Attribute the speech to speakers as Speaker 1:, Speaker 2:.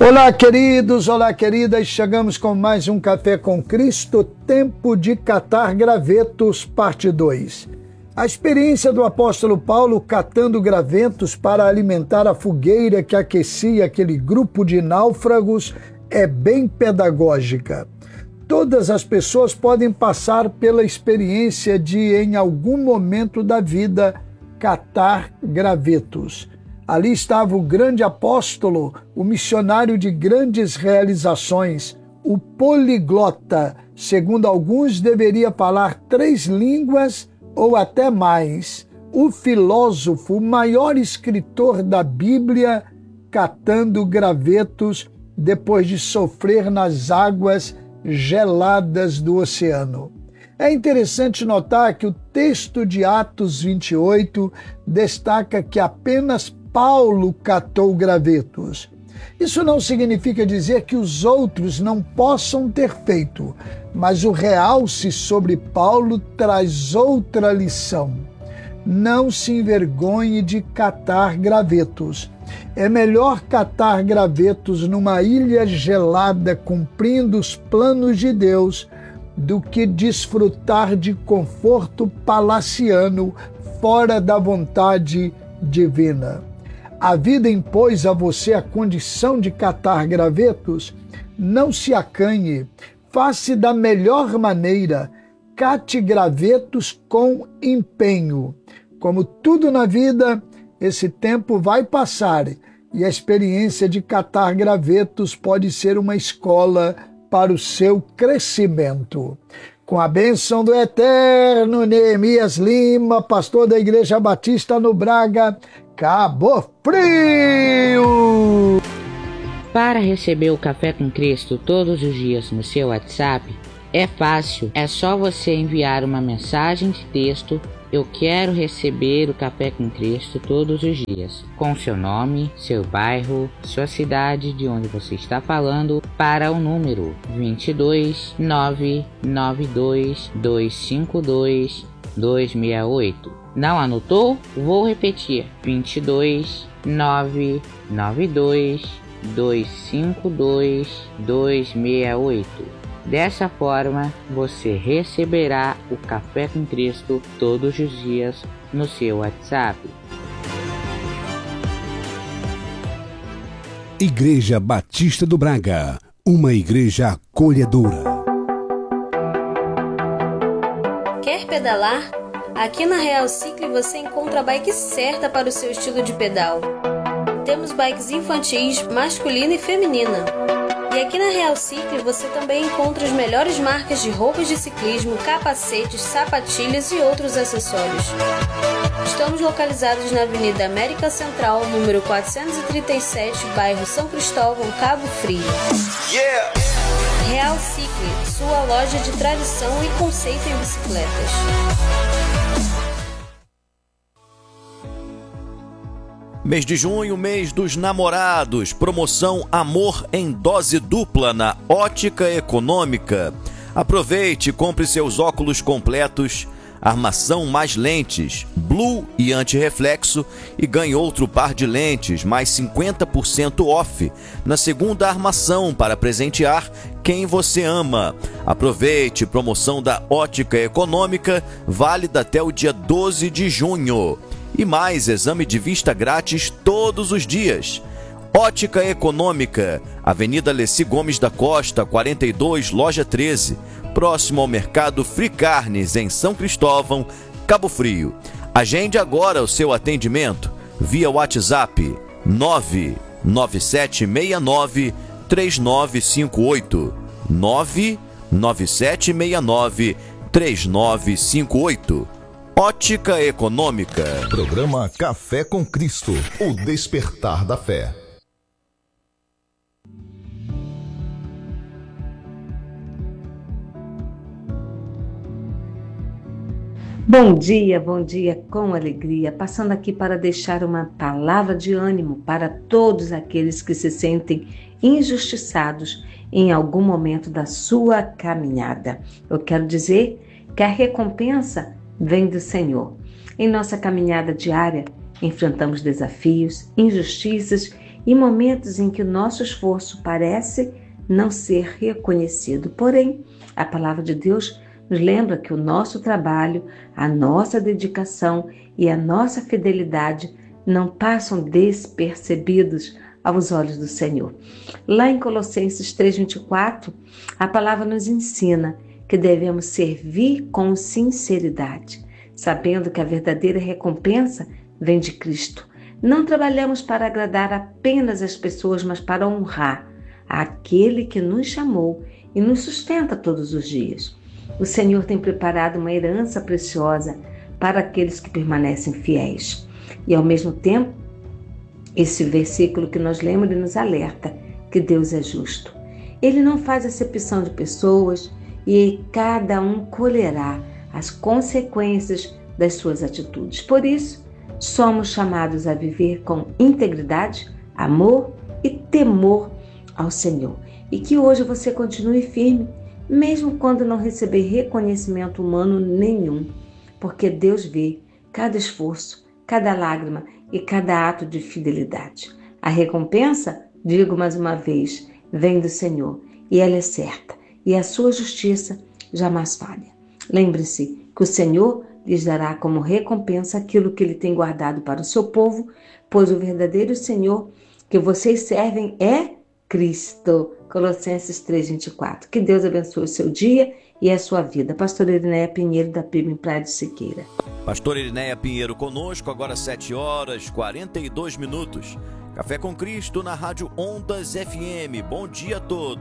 Speaker 1: Olá, queridos, olá, queridas, chegamos com mais um Café com Cristo, tempo de catar gravetos, parte 2. A experiência do apóstolo Paulo catando gravetos para alimentar a fogueira que aquecia aquele grupo de náufragos é bem pedagógica. Todas as pessoas podem passar pela experiência de, em algum momento da vida, catar gravetos. Ali estava o grande apóstolo, o missionário de grandes realizações, o poliglota. Segundo alguns, deveria falar 3 línguas ou até mais. O filósofo, o maior escritor da Bíblia, catando gravetos depois de sofrer nas águas geladas do oceano. É interessante notar que o texto de Atos 28 destaca que apenas Paulo catou gravetos. Isso não significa dizer que os outros não possam ter feito, mas o realce sobre Paulo traz outra lição. Não se envergonhe de catar gravetos. É melhor catar gravetos numa ilha gelada cumprindo os planos de Deus do que desfrutar de conforto palaciano fora da vontade divina. A vida impôs a você a condição de catar gravetos? Não se acanhe, faça da melhor maneira, cate gravetos com empenho. Como tudo na vida, esse tempo vai passar e a experiência de catar gravetos pode ser uma escola para o seu crescimento. Com a bênção do eterno Neemias Lima, pastor da Igreja Batista no Braga, Cabo Frio!
Speaker 2: Para receber o Café com Cristo todos os dias no seu WhatsApp, é fácil, é só você enviar uma mensagem de texto: eu quero receber o Café com Cristo todos os dias, com seu nome, seu bairro, sua cidade de onde você está falando, para o número 22 992 252 268. Não anotou? Vou repetir: 22 992 252 268. Dessa forma, você receberá o Café com Cristo todos os dias no seu WhatsApp.
Speaker 3: Igreja Batista do Braga, uma igreja acolhedora.
Speaker 4: Quer pedalar? Aqui na Real Cycle você encontra a bike certa para o seu estilo de pedal. Temos bikes infantis, masculina e feminina. E aqui na Real Cycle você também encontra as melhores marcas de roupas de ciclismo, capacetes, sapatilhas e outros acessórios. Estamos localizados na Avenida América Central, número 437, bairro São Cristóvão, Cabo Frio.
Speaker 5: Yeah!
Speaker 4: Real Cycle, sua loja de tradição e conceito em bicicletas.
Speaker 5: Mês de junho, mês dos namorados, promoção Amor em Dose Dupla na Ótica Econômica. Aproveite e compre seus óculos completos, armação mais lentes, blue e antirreflexo e ganhe outro par de lentes mais 50% off na segunda armação para presentear quem você ama. Aproveite, promoção da Ótica Econômica, válida até o dia 12 de junho. E mais exame de vista grátis todos os dias. Ótica Econômica, Avenida Leci Gomes da Costa, 42, loja 13, próximo ao Mercado Free Carnes, em São Cristóvão, Cabo Frio. Agende agora o seu atendimento via WhatsApp 99769 3958 99769 3958. Ótica Econômica.
Speaker 6: Programa Café com Cristo, o despertar da fé.
Speaker 7: Bom dia com alegria, passando aqui para deixar uma palavra de ânimo para todos aqueles que se sentem injustiçados em algum momento da sua caminhada. Eu quero dizer que a recompensa vem do Senhor. Em nossa caminhada diária, enfrentamos desafios, injustiças em momentos em que o nosso esforço parece não ser reconhecido. Porém, a palavra de Deus nos lembra que o nosso trabalho, a nossa dedicação e a nossa fidelidade não passam despercebidos aos olhos do Senhor. Lá em Colossenses 3:24, a palavra nos ensina que devemos servir com sinceridade, sabendo que a verdadeira recompensa vem de Cristo. Não trabalhamos para agradar apenas as pessoas, mas para honrar aquele que nos chamou e nos sustenta todos os dias. O Senhor tem preparado uma herança preciosa para aqueles que permanecem fiéis. E ao mesmo tempo, esse versículo que nós lemos, ele nos alerta que Deus é justo. Ele não faz acepção de pessoas e cada um colherá as consequências das suas atitudes. Por isso, somos chamados a viver com integridade, amor e temor ao Senhor. E que hoje você continue firme, mesmo quando não receber reconhecimento humano nenhum, porque Deus vê cada esforço, cada lágrima e cada ato de fidelidade. A recompensa, digo mais uma vez, vem do Senhor e ela é certa, e a sua justiça jamais falha. Lembre-se que o Senhor lhes dará como recompensa aquilo que Ele tem guardado para o seu povo, pois o verdadeiro Senhor que vocês servem é Cristo. Colossenses 3:24. Que Deus abençoe o seu dia e a sua vida. Pastora Irineia Pinheiro, da PIB em Praia de Siqueira.
Speaker 5: Pastora Irineia Pinheiro conosco, agora 7h42. Café com Cristo na Rádio Ondas FM. Bom dia a todos.